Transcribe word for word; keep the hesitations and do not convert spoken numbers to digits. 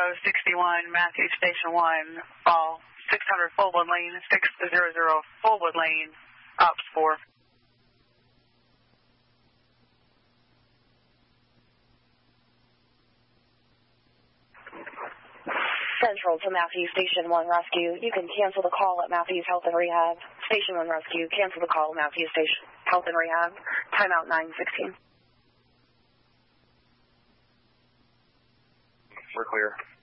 sixty-one, Matthews Station one, fall six hundred Fullwood Lane, six hundred Fullwood Lane, ops four. Central to Matthews Station one Rescue. You can cancel the call at Matthews Health and Rehab. Station one Rescue, cancel the call at Matthews Station Health and Rehab. Timeout nine sixteen. We're clear.